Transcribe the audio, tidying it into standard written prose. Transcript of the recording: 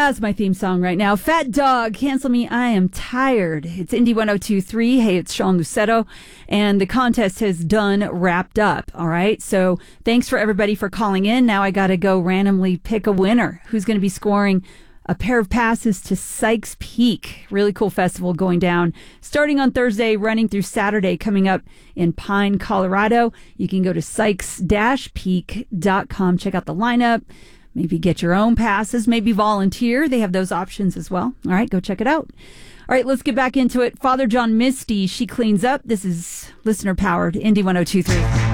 That's my theme song right now. Fat Dog, Cancel Me, I Am Tired. It's Indie 102.3. Hey, it's Sean Lucetto. And the contest has wrapped up. All right. So thanks for everybody for calling in. Now I got to go randomly pick a winner who's going to be scoring a pair of passes to Sykes Peak. Really cool festival going down starting on Thursday, running through Saturday, coming up in Pine, Colorado. You can go to sykes-peak.com, check out the lineup. Maybe get your own passes, maybe volunteer. They have those options as well. All right, go check it out. All right, let's get back into it. Father John Misty, She Cleans Up. This is listener-powered Indie 102.3.